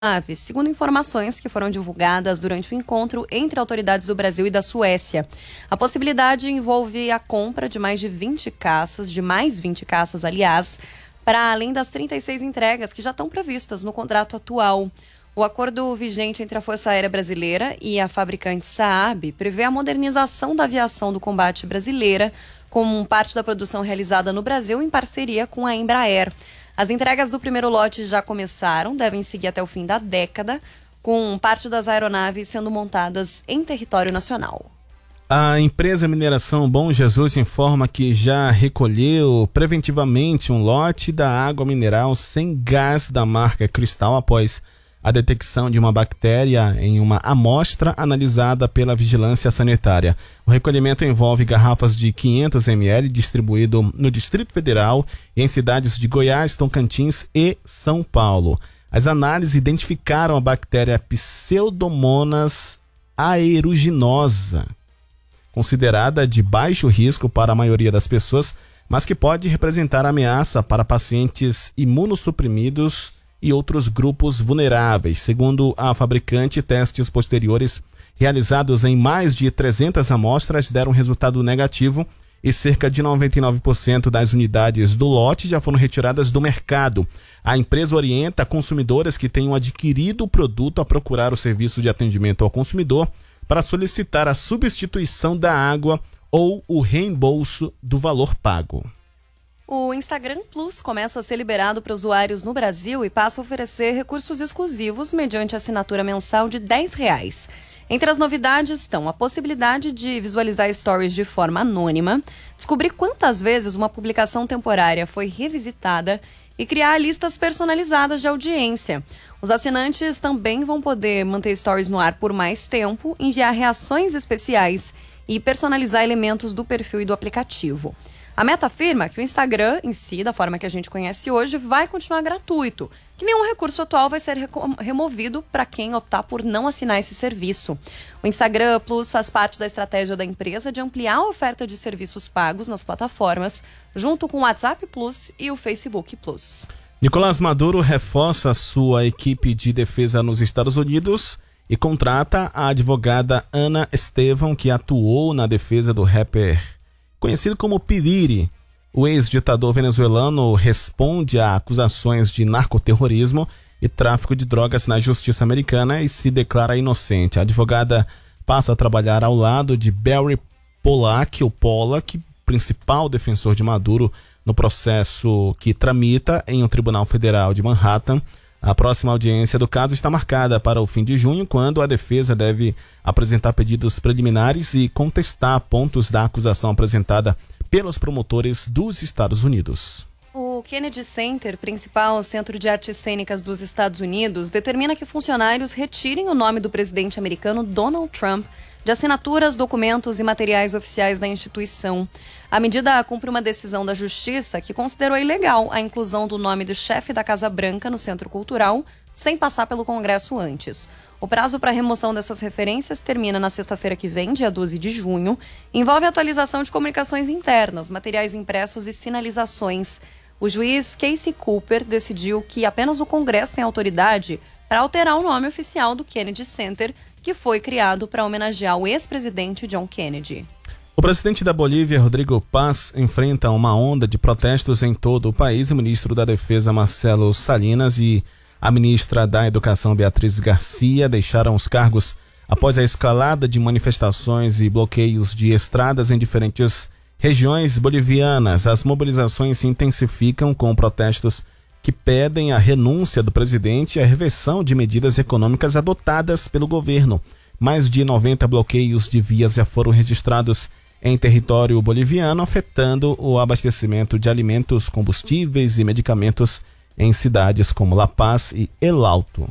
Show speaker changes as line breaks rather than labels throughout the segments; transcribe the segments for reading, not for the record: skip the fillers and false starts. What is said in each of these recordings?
aeronaves, segundo informações que foram divulgadas durante o encontro entre autoridades do Brasil e da Suécia. A possibilidade envolve a compra de mais 20 caças, aliás, para além das 36 entregas que já estão previstas no contrato atual. O acordo vigente entre a Força Aérea Brasileira e a fabricante Saab prevê a modernização da aviação do combate brasileira, como parte da produção realizada no Brasil em parceria com a Embraer. As entregas do primeiro lote já começaram, devem seguir até o fim da década, com parte das aeronaves sendo montadas em território nacional.
A empresa Mineração Bom Jesus informa que já recolheu preventivamente um lote da água mineral sem gás da marca Cristal após a detecção de uma bactéria em uma amostra analisada pela Vigilância Sanitária. O recolhimento envolve garrafas de 500 ml distribuído no Distrito Federal e em cidades de Goiás, Tocantins e São Paulo. As análises identificaram a bactéria Pseudomonas aeruginosa, considerada de baixo risco para a maioria das pessoas, mas que pode representar ameaça para pacientes imunossuprimidos e outros grupos vulneráveis. Segundo a fabricante, testes posteriores realizados em mais de 300 amostras deram resultado negativo e cerca de 99% das unidades do lote já foram retiradas do mercado. A empresa orienta consumidores que tenham adquirido o produto a procurar o serviço de atendimento ao consumidor para solicitar a substituição da água ou o reembolso do valor pago.
O Instagram Plus começa a ser liberado para usuários no Brasil e passa a oferecer recursos exclusivos mediante assinatura mensal de R$10. Entre as novidades estão a possibilidade de visualizar stories de forma anônima, descobrir quantas vezes uma publicação temporária foi revisitada e criar listas personalizadas de audiência. Os assinantes também vão poder manter stories no ar por mais tempo, enviar reações especiais e personalizar elementos do perfil e do aplicativo. A Meta afirma que o Instagram, em si, da forma que a gente conhece hoje, vai continuar gratuito, que nenhum recurso atual vai ser removido para quem optar por não assinar esse serviço. O Instagram Plus faz parte da estratégia da empresa de ampliar a oferta de serviços pagos nas plataformas, junto com o WhatsApp Plus e o Facebook Plus.
Nicolás Maduro reforça sua equipe de defesa nos Estados Unidos e contrata a advogada Ana Estevão, que atuou na defesa do rapper conhecido como P. Diddy. O ex-ditador venezuelano responde a acusações de narcoterrorismo e tráfico de drogas na justiça americana e se declara inocente. A advogada passa a trabalhar ao lado de Barry Pollack, principal defensor de Maduro, no processo que tramita em um tribunal federal de Manhattan. A próxima audiência do caso está marcada para o fim de junho, quando a defesa deve apresentar pedidos preliminares e contestar pontos da acusação apresentada pelos promotores dos Estados Unidos.
O Kennedy Center, principal centro de artes cênicas dos Estados Unidos, determina que funcionários retirem o nome do presidente americano Donald Trump de assinaturas, documentos e materiais oficiais da instituição. A medida cumpre uma decisão da Justiça que considerou ilegal a inclusão do nome do chefe da Casa Branca no Centro Cultural, sem passar pelo Congresso antes. O prazo para a remoção dessas referências termina na sexta-feira que vem, dia 12 de junho. Envolve a atualização de comunicações internas, materiais impressos e sinalizações. O juiz Casey Cooper decidiu que apenas o Congresso tem autoridade para alterar o nome oficial do Kennedy Center, que foi criado para homenagear o ex-presidente John Kennedy.
O presidente da Bolívia, Rodrigo Paz, enfrenta uma onda de protestos em todo o país. O ministro da Defesa, Marcelo Salinas, e a ministra da Educação, Beatriz Garcia, deixaram os cargos após a escalada de manifestações e bloqueios de estradas em diferentes regiões bolivianas. As mobilizações se intensificam com protestos que pedem a renúncia do presidente e a reversão de medidas econômicas adotadas pelo governo. Mais de 90 bloqueios de vias já foram registrados em território boliviano, afetando o abastecimento de alimentos, combustíveis e medicamentos em cidades como La Paz e El Alto.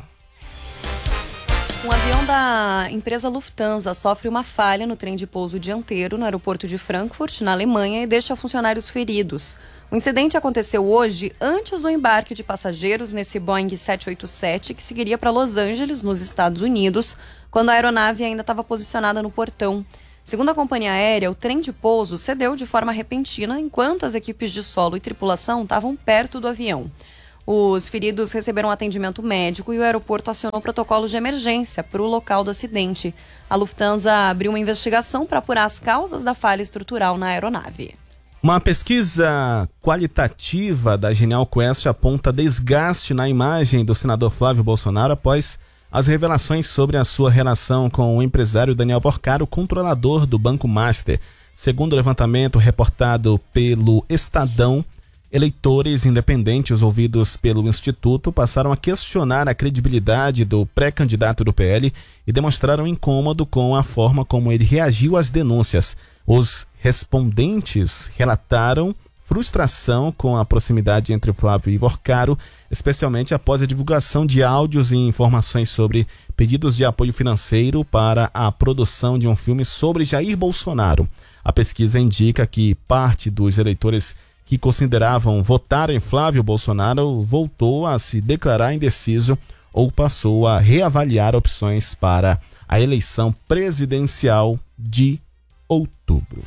Um avião da empresa Lufthansa sofre uma falha no trem de pouso dianteiro no aeroporto de Frankfurt, na Alemanha, e deixa funcionários feridos. O incidente aconteceu hoje, antes do embarque de passageiros nesse Boeing 787, que seguiria para Los Angeles, nos Estados Unidos, quando a aeronave ainda estava posicionada no portão. Segundo a companhia aérea, o trem de pouso cedeu de forma repentina enquanto as equipes de solo e tripulação estavam perto do avião. Os feridos receberam atendimento médico e o aeroporto acionou protocolos de emergência para o local do acidente. A Lufthansa abriu uma investigação para apurar as causas da falha estrutural na aeronave.
Uma pesquisa qualitativa da Genial Quest aponta desgaste na imagem do senador Flávio Bolsonaro após as revelações sobre a sua relação com o empresário Daniel Vorcaro, controlador do Banco Master. Segundo o levantamento reportado pelo Estadão, eleitores independentes ouvidos pelo Instituto passaram a questionar a credibilidade do pré-candidato do PL e demonstraram incômodo com a forma como ele reagiu às denúncias. Os respondentes relataram frustração com a proximidade entre Flávio e Vorcaro, especialmente após a divulgação de áudios e informações sobre pedidos de apoio financeiro para a produção de um filme sobre Jair Bolsonaro. A pesquisa indica que parte dos eleitores que consideravam votar em Flávio Bolsonaro voltou a se declarar indeciso ou passou a reavaliar opções para a eleição presidencial de outubro.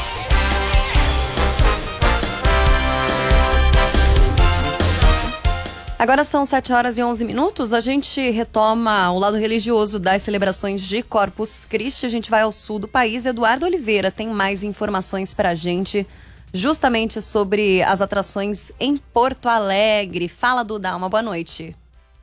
Agora são 7h11. A gente retoma o lado religioso das celebrações de Corpus Christi. A gente vai ao sul do país. Eduardo Oliveira tem mais informações para a gente justamente sobre as atrações em Porto Alegre. Fala, Duda, uma boa noite.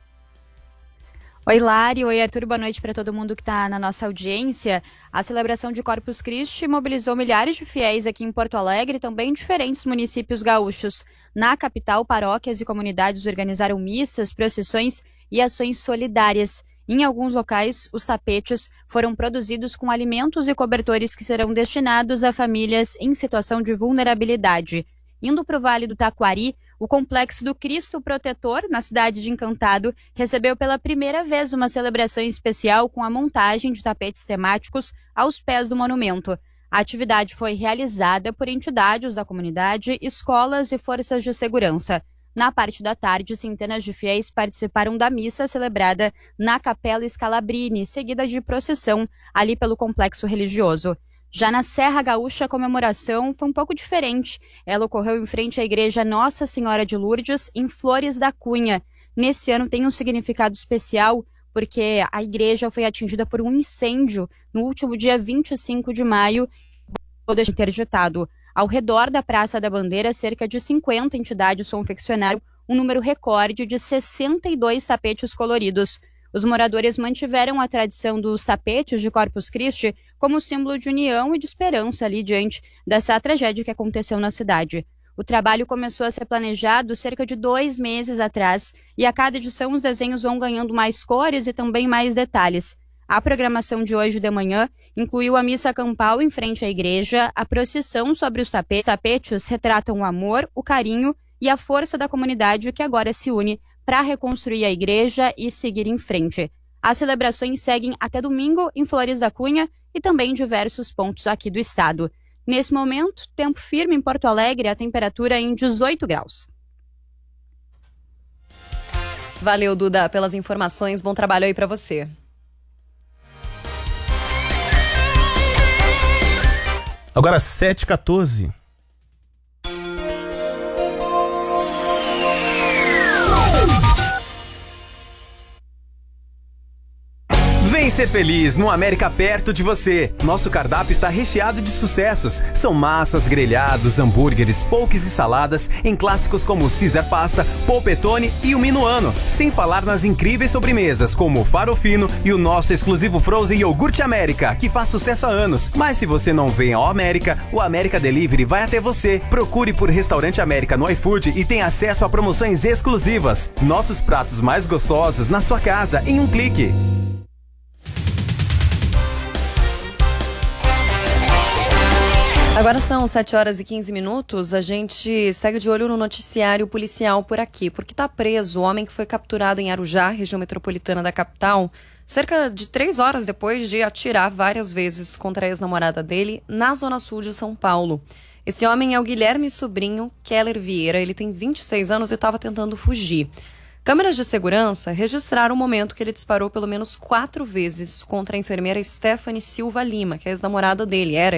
Oi, Lari. Oi, Arthur. Boa noite para todo mundo que está na nossa audiência. A celebração de Corpus Christi mobilizou milhares de fiéis aqui em Porto Alegre e também em diferentes municípios gaúchos. Na capital, paróquias e comunidades organizaram missas, procissões e ações solidárias. Em alguns locais, os tapetes foram produzidos com alimentos e cobertores que serão destinados a famílias em situação de vulnerabilidade. Indo para o Vale do Taquari, o Complexo do Cristo Protetor, na cidade de Encantado, recebeu pela primeira vez uma celebração especial com a montagem de tapetes temáticos aos pés do monumento. A atividade foi realizada por entidades da comunidade, escolas e forças de segurança. Na parte da tarde, centenas de fiéis participaram da missa celebrada na Capela Scalabrini, seguida de procissão ali pelo complexo religioso. Já na Serra Gaúcha, a comemoração foi um pouco diferente. Ela ocorreu em frente à Igreja Nossa Senhora de Lourdes, em Flores da Cunha. Nesse ano tem um significado especial, porque a igreja foi atingida por um incêndio no último dia 25 de maio, todo interditado. Ao redor da Praça da Bandeira, cerca de 50 entidades confeccionaram um número recorde de 62 tapetes coloridos. Os moradores mantiveram a tradição dos tapetes de Corpus Christi como símbolo de união e de esperança ali diante dessa tragédia que aconteceu na cidade. O trabalho começou a ser planejado cerca de 2 meses atrás e a cada edição os desenhos vão ganhando mais cores e também mais detalhes. A programação de hoje de manhã incluiu a missa campal em frente à igreja, a procissão sobre os tapetes. Os tapetes retratam o amor, o carinho e a força da comunidade que agora se une para reconstruir a igreja e seguir em frente. As celebrações seguem até domingo em Flores da Cunha e também em diversos pontos aqui do estado. Nesse momento, tempo firme em Porto Alegre, a temperatura em 18 graus.
Valeu, Duda, pelas informações. Bom trabalho aí para você.
Agora 7h14.
Vem ser feliz no América perto de você. Nosso cardápio está recheado de sucessos. São massas, grelhados, hambúrgueres, poques e saladas em clássicos como o Caesar Pasta, Polpettone e o Minuano. Sem falar nas incríveis sobremesas como o Farofino e o nosso exclusivo Frozen Iogurte América, que faz sucesso há anos. Mas se você não vem ao América, o América Delivery vai até você. Procure por Restaurante América no iFood e tenha acesso a promoções exclusivas. Nossos pratos mais gostosos na sua casa em um clique.
Agora são 7h15. A gente segue de olho no noticiário policial por aqui, porque está preso o homem que foi capturado em Arujá, região metropolitana da capital, cerca de 3 horas depois de atirar várias vezes contra a ex-namorada dele na zona sul de São Paulo. Esse homem é o Guilherme Sobrinho Keller Vieira. Ele tem 26 anos e estava tentando fugir. Câmeras de segurança registraram o momento que ele disparou pelo menos 4 vezes contra a enfermeira Stephanie Silva Lima, que é a ex-namorada dele. Era